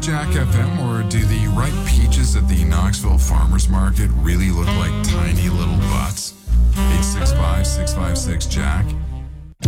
Jack FM, or do the ripe peaches at the Knoxville Farmers Market really look like tiny little butts? 865-656-JACK.